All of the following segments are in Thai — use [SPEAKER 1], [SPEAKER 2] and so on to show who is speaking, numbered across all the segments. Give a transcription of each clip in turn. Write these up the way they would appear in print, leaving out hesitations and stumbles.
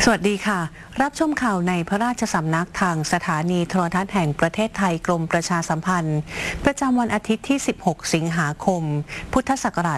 [SPEAKER 1] สวัสดีค่ะรับชมข่าวในพระราชสำนักทางสถานีโทรทัศน์แห่งประเทศไทยกรมประชาสัมพันธ์ประจำวันอาทิตย์ที่ 16 สิงหาคม พุทธศักราช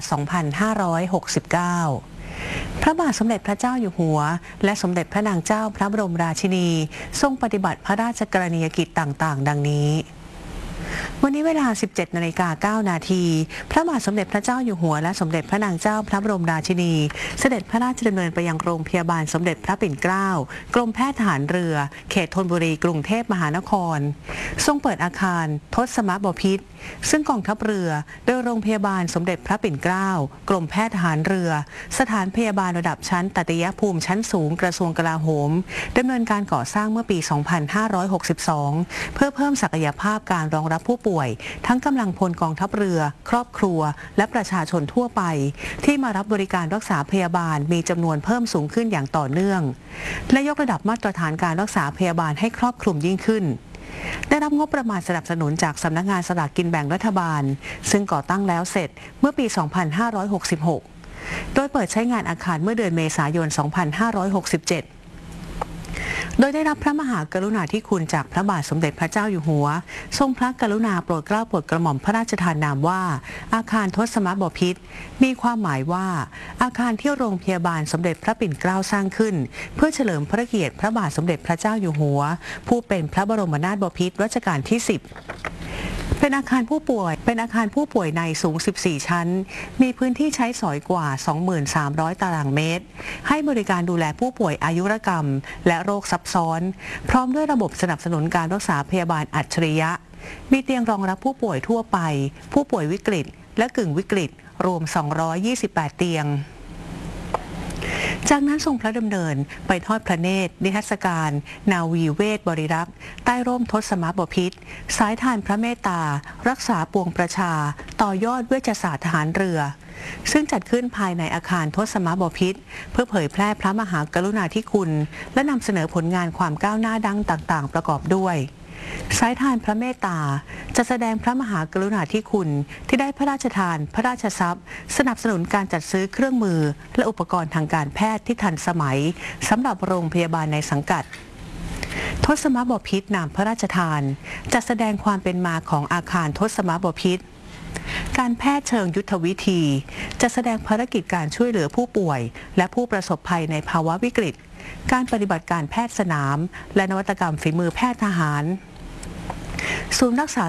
[SPEAKER 1] 2569 พระบาทสมเด็จพระเจ้าอยู่หัวและสมเด็จพระนางเจ้าพระบรมราชินีทรงปฏิบัติพระราชกรณียกิจต่างๆ ดังนี้วันนี้เวลา 17:09 นาทีพระบาทสมเด็จพระเจ้าอยู่หัวและสมเด็จพระนางเจ้าพระบรมราชินีเสด็จพระราชดำเนินไปยังโรงพยาบาลสมเด็จพระปิ่นเกล้ากรมแพทย์ทหารเรือเขตธนบุรีกรุงเทพมหานครทรงเปิดอาคารทศมบพิตรซึ่งกองทัพเรือโดยโรงพยาบาลสมเด็จพระปิ่นเกล้ากรมแพทย์ทหารเรือสถานพยาบาลระดับชั้นตติยภูมิชั้นสูงกระทรวงกลาโหมดำเนินการก่อสร้างเมื่อปี 2562 เพื่อเพิ่มศักยภาพการรองรับผู้ป่วยทั้งกำลังพลกองทัพเรือครอบครัวและประชาชนทั่วไปที่มารับบริการรักษาพยาบาลมีจำนวนเพิ่มสูงขึ้นอย่างต่อเนื่องและยกระดับมาตรฐานการรักษาพยาบาลให้ครอบคลุมยิ่งขึ้นได้รับงบประมาณสนับสนุนจากสำนักงานสลากกินแบ่งรัฐบาลซึ่งก่อตั้งแล้วเสร็จเมื่อปี 2566 โดยเปิดใช้งานอาคารเมื่อเดือนเมษายน 2567โดยได้รับพระมหากรุณาธิคุณจากพระบาทสมเด็จพระเจ้าอยู่หัวทรงพระกรุณาโปรดเกล้าโปรดกระหม่อมพระราชทานนามว่าอาคารทศมบพิตรมีความหมายว่าอาคารที่โรงพยาบาลสมเด็จพระปิ่นเกล้าสร้างขึ้นเพื่อเฉลิมพระเกียรติพระบาทสมเด็จพระเจ้าอยู่หัวผู้เป็นพระบรมนาถบพิตรรัชกาลที่ 10เป็นอาคารผู้ป่วยในสูง 14 ชั้นมีพื้นที่ใช้สอยกว่า 23,000 ตารางเมตรให้บริการดูแลผู้ป่วยอายุรกรรมและโรคซับซ้อนพร้อมด้วยระบบสนับสนุนการรักษาพยาบาลอัจฉริยะมีเตียงรองรับผู้ป่วยทั่วไปผู้ป่วยวิกฤตและกึ่งวิกฤตรวม 228 เตียงจากนั้นทรงพระดำเนินไปทอดพระเนตรนิทรรศการนาวีเวทบริรักษ์ใต้ร่มทศมบพิตรสายทานพระเมตตารักษาปวงประชาต่อยอดเวชศาสตร์ทหารเรือซึ่งจัดขึ้นภายในอาคารทศมบพิตรเพื่อเผยแพร่พระมหากรุณาธิคุณและนำเสนอผลงานความก้าวหน้าดังต่างๆประกอบด้วยสายทานพระเมตตาจะแสดงพระมหากรุณาธิคุณที่ได้พระราชทานพระราชทรัพย์สนับสนุนการจัดซื้อเครื่องมือและอุปกรณ์ทางการแพทย์ที่ทันสมัยสำหรับโรงพยาบาลในสังกัดทศมบพิตรนามพระราชทานจะแสดงความเป็นมาของอาคารทศมบพิตรการแพทย์เชิงยุทธวิธีจะแสดงภารกิจการช่วยเหลือผู้ป่วยและผู้ประสบภัยในภาวะวิกฤตการปฏิบัติการแพทย์สนามและนวัตกรรมฝีมือแพทย์ทหารศูนย์รักษา